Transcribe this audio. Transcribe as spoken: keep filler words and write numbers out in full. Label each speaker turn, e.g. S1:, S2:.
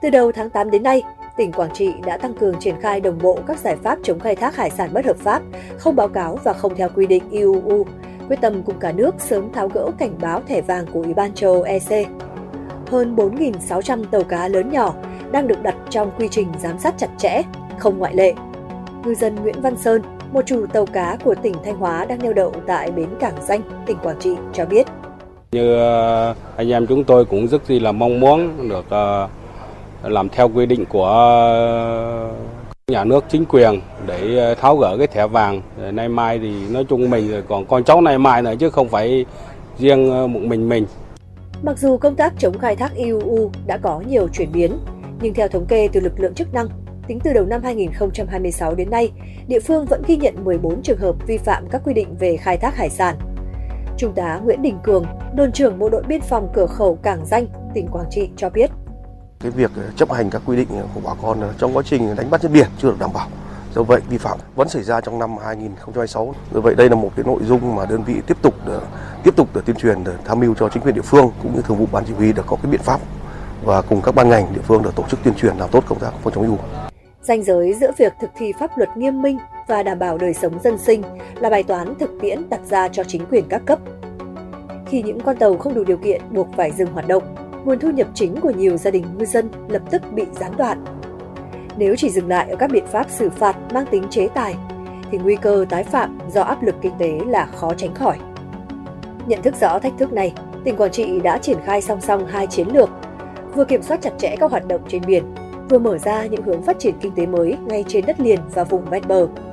S1: Từ đầu tháng tám đến nay, tỉnh Quảng Trị đã tăng cường triển khai đồng bộ các giải pháp chống khai thác hải sản bất hợp pháp, không báo cáo và không theo quy định e u u, quyết tâm cùng cả nước sớm tháo gỡ cảnh báo thẻ vàng của Ủy ban châu Âu E C. Hơn bốn nghìn sáu trăm tàu cá lớn nhỏ đang được đặt trong quy trình giám sát chặt chẽ, không ngoại lệ. Ngư dân Nguyễn Văn Sơn, một chủ tàu cá của tỉnh Thanh Hóa đang neo đậu tại bến Cảng Danh, tỉnh Quảng Trị cho biết.
S2: Như anh em chúng tôi cũng rất là mong muốn được làm theo quy định của nhà nước, chính quyền để tháo gỡ cái thẻ vàng. Nay mai thì nói chung mình còn con cháu nay mai nữa chứ không phải riêng một mình mình.
S1: Mặc dù công tác chống khai thác e u u đã có nhiều chuyển biến, nhưng theo thống kê từ lực lượng chức năng, tính từ đầu năm hai nghìn không trăm hai mươi sáu đến nay, địa phương vẫn ghi nhận mười bốn trường hợp vi phạm các quy định về khai thác hải sản. Trung tá Nguyễn Đình Cường, đồn trưởng Bộ đội Biên phòng cửa khẩu Cảng Danh, tỉnh Quảng Trị cho biết.
S3: Cái việc chấp hành các quy định của bà con trong quá trình đánh bắt trên biển chưa được đảm bảo. Do vậy vi phạm vẫn xảy ra trong năm hai nghìn không trăm hai mươi sáu. Do vậy đây là một cái nội dung mà đơn vị tiếp tục để, tiếp tục để tuyên truyền, để tham mưu cho chính quyền địa phương cũng như thường vụ ban chỉ huy để có cái biện pháp và cùng các ban ngành địa phương để tổ chức tuyên truyền làm tốt công tác phòng chống e u.
S1: Ranh giới giữa việc thực thi pháp luật nghiêm minh và đảm bảo đời sống dân sinh là bài toán thực tiễn đặt ra cho chính quyền các cấp. Khi những con tàu không đủ điều kiện buộc phải dừng hoạt động, nguồn thu nhập chính của nhiều gia đình ngư dân lập tức bị gián đoạn. Nếu chỉ dừng lại ở các biện pháp xử phạt mang tính chế tài, thì nguy cơ tái phạm do áp lực kinh tế là khó tránh khỏi. Nhận thức rõ thách thức này, tỉnh Quảng Trị đã triển khai song song hai chiến lược, vừa kiểm soát chặt chẽ các hoạt động trên biển, vừa mở ra những hướng phát triển kinh tế mới ngay trên đất liền và vùng ven bờ.